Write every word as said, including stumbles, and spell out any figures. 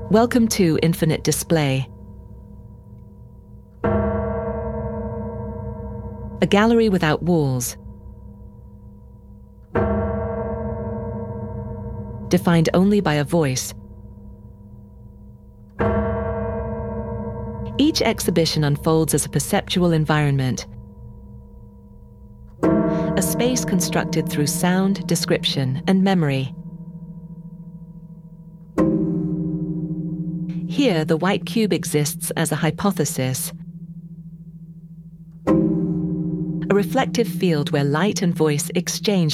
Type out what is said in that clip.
Welcome to Infinite Display, a gallery without walls, defined only by a voice. Each exhibition unfolds as a perceptual environment, a space constructed through sound, description, and memory. Here, the white cube exists as a hypothesis, a reflective field where light and voice exchange